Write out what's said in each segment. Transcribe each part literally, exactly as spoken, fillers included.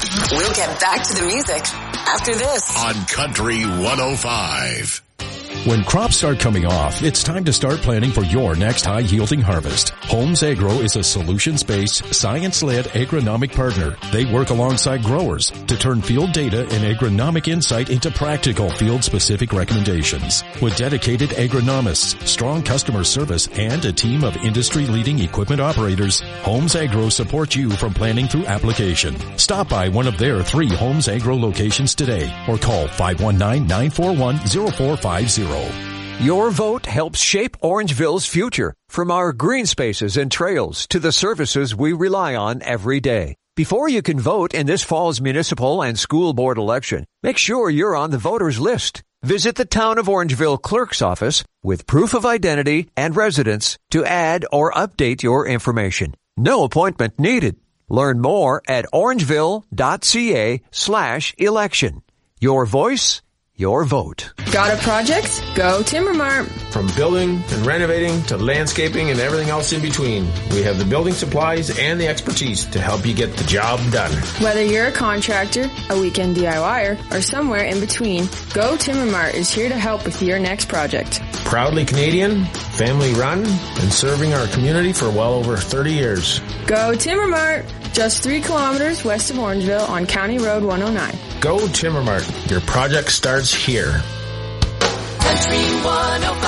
We'll get back to the music after this on Country one oh five. When crops start coming off, it's time to start planning for your next high-yielding harvest. Homes Agro is a solutions-based, science-led agronomic partner. They work alongside growers to turn field data and agronomic insight into practical field-specific recommendations. With dedicated agronomists, strong customer service, and a team of industry-leading equipment operators, Homes Agro supports you from planning through application. Stop by one of their three Homes Agro locations today or call five one nine, nine four one, zero four five zero. Your vote helps shape Orangeville's future, from our green spaces and trails to the services we rely on every day. Before you can vote in this fall's municipal and school board election, make sure you're on the voters list. Visit the Town of Orangeville Clerk's office with proof of identity and residence to add or update your information. No appointment needed. Learn more at orangeville.ca slash election. Your voice, your vote. Got a project? Go Timbermart. From building and renovating to landscaping and everything else in between, we have the building supplies and the expertise to help you get the job done. Whether you're a contractor, a weekend DIYer, or somewhere in between, Go Timbermart is here to help with your next project. Proudly Canadian, family run, and serving our community for well over thirty years. Go Timbermart, just three kilometers west of Orangeville on County Road one oh nine. Go Timbermart. Your project starts here. Country one oh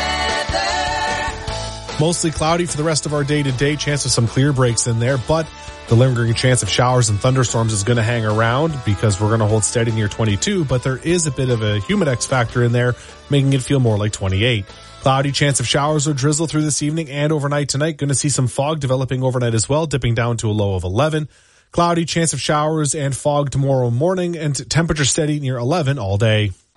five weather. Mostly cloudy for the rest of our day today. Chance of some clear breaks in there, but the lingering chance of showers and thunderstorms is going to hang around because we're going to hold steady near twenty-two, but there is a bit of a humidex factor in there, making it feel more like twenty-eight. Cloudy, chance of showers or drizzle through this evening and overnight tonight. Going to see some fog developing overnight as well, dipping down to a low of eleven. Cloudy, chance of showers and fog tomorrow morning, and temperature steady near eleven all day.